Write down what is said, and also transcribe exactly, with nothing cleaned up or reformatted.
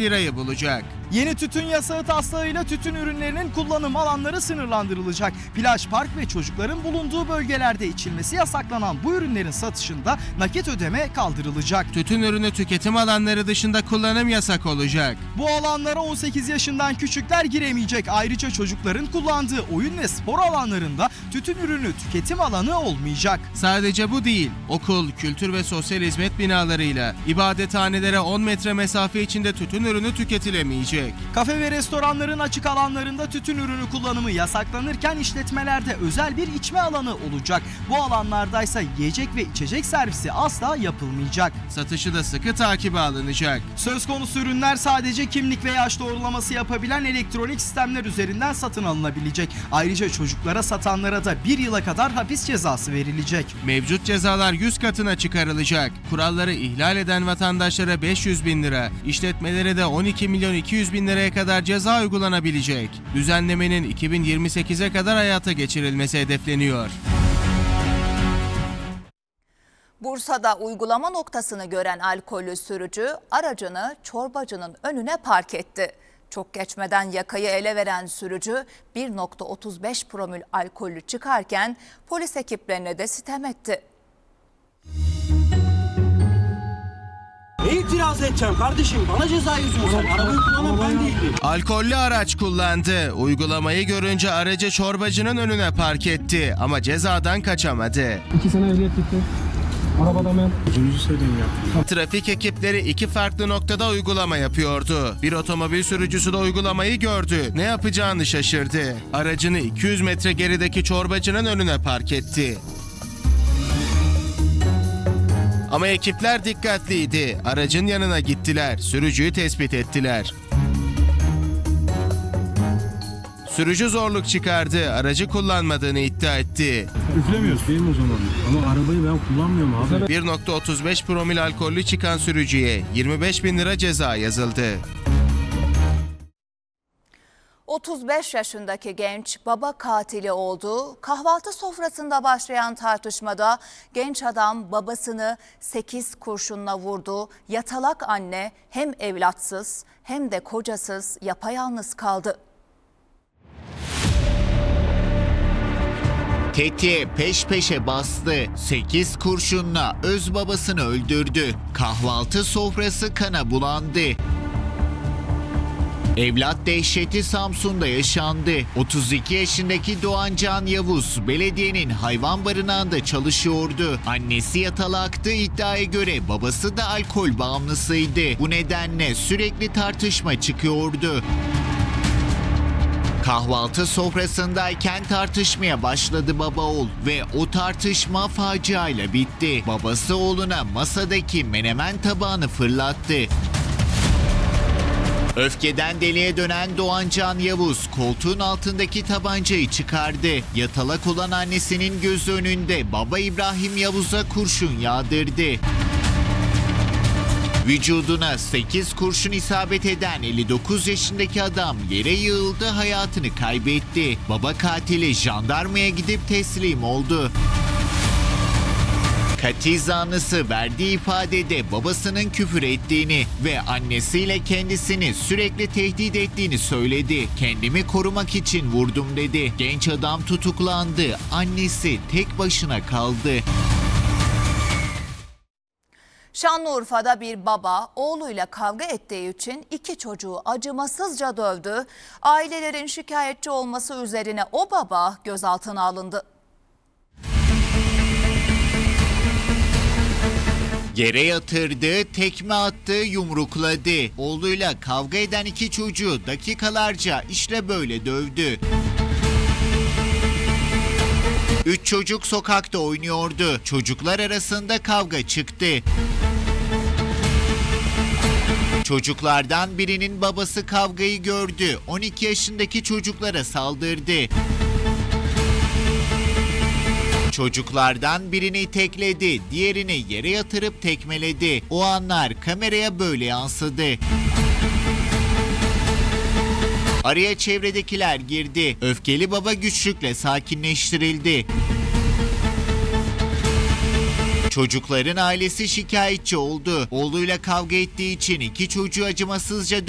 lirayı bulacak. Yeni tütün yasağı taslağıyla tütün ürünlerinin kullanım alanları sınırlandırılacak. Plaj, park ve çocukların bulunduğu bölgelerde içilmesi yasaklanan bu ürünlerin satışında nakit ödeme kaldırılacak. Tütün ürünü tüketim alanları dışında kullanım yasak olacak. Bu alanlara on sekiz yaşından küçükler giremeyecek. Ayrıca çocukların kullandığı oyun ve spor alanlarında tütün ürünü tüketim alanı olmayacak. Sadece bu değil, okul, kültür ve sosyal hizmet binalarıyla ibadethanelere on metre mesafe içinde tütün ürünü tüketilemeyecek. Kafe ve restoranların açık alanlarında tütün ürünü kullanımı yasaklanırken işletmelerde özel bir içme alanı olacak. Bu alanlardaysa yiyecek ve içecek servisi asla yapılmayacak. Satışı da sıkı takibe alınacak. Söz konusu ürünler sadece kimlik ve yaş doğrulaması yapabilen elektronik sistemler üzerinden satın alınabilecek. Ayrıca çocuklara satanlara da bir yıla kadar hapis cezası verilecek. Mevcut cezalar yüz katına çıkarılacak. Kuralları ihlal eden vatandaşlara beş yüz bin lira, işletmelere de on iki milyon iki yüz bin liraya kadar ceza uygulanabilecek. Düzenlemenin iki bin yirmi sekize kadar hayata geçirilmesi hedefleniyor. Bursa'da uygulama noktasını gören alkollü sürücü aracını çorbacının önüne park etti. Çok geçmeden yakayı ele veren sürücü bir nokta otuz beş promil alkollü çıkarken polis ekiplerine de sitem etti. Ne itiraz edeceğim kardeşim? Bana ceza yazıyorsun. Arabayı kullanan ben değilim. Alkollü araç kullandı. Uygulamayı görünce aracı çorbacının önüne park etti ama cezadan kaçamadı. İki sene ehliyet gitti. Arabada ben. Üçüncü söyleyeyim ya. Trafik ekipleri iki farklı noktada uygulama yapıyordu. Bir otomobil sürücüsü de uygulamayı gördü. Ne yapacağını şaşırdı. Aracını iki yüz metre gerideki çorbacının önüne park etti. Ama ekipler dikkatliydi. Aracın yanına gittiler. Sürücüyü tespit ettiler. Sürücü zorluk çıkardı. Aracı kullanmadığını iddia etti. Üflemiyoruz değil mi o zaman? Ama arabayı ben kullanmıyorum abi. bir nokta otuz beş promil alkollü çıkan sürücüye yirmi beş bin lira ceza yazıldı. otuz beş yaşındaki genç baba katili oldu. Kahvaltı sofrasında başlayan tartışmada genç adam babasını sekiz kurşunla vurdu. Yatalak anne hem evlatsız hem de kocasız yapayalnız kaldı. Tetiğe peş peşe bastı. sekiz kurşunla öz babasını öldürdü. Kahvaltı sofrası kana bulandı. Evlat dehşeti Samsun'da yaşandı. otuz iki yaşındaki Doğan Can Yavuz belediyenin hayvan barınağında çalışıyordu. Annesi yatalaktı, iddiaya göre babası da alkol bağımlısıydı. Bu nedenle sürekli tartışma çıkıyordu. Kahvaltı sofrasındayken tartışmaya başladı baba oğul ve o tartışma faciayla bitti. Babası oğluna masadaki menemen tabağını fırlattı. Öfkeden deliye dönen Doğan Can Yavuz koltuğun altındaki tabancayı çıkardı. Yatalak olan annesinin gözü önünde baba İbrahim Yavuz'a kurşun yağdırdı. Vücuduna sekiz kurşun isabet eden elli dokuz yaşındaki adam yere yığıldı, hayatını kaybetti. Baba katili jandarmaya gidip teslim oldu. Katil zanlısı verdiği ifadede babasının küfür ettiğini ve annesiyle kendisini sürekli tehdit ettiğini söyledi. Kendimi korumak için vurdum dedi. Genç adam tutuklandı. Annesi tek başına kaldı. Şanlıurfa'da bir baba oğluyla kavga ettiği için iki çocuğu acımasızca dövdü. Ailelerin şikayetçi olması üzerine o baba gözaltına alındı. Yere yatırdı, tekme attı, yumrukladı. Oğluyla kavga eden iki çocuğu dakikalarca işte böyle dövdü. Üç çocuk sokakta oynuyordu. Çocuklar arasında kavga çıktı. Çocuklardan birinin babası kavgayı gördü. on iki yaşındaki çocuklara saldırdı. Çocuklardan birini tekledi, diğerini yere yatırıp tekmeledi. O anlar kameraya böyle yansıdı. Araya çevredekiler girdi. Öfkeli baba güçlükle sakinleştirildi. Çocukların ailesi şikayetçi oldu. Oğluyla kavga ettiği için iki çocuğu acımasızca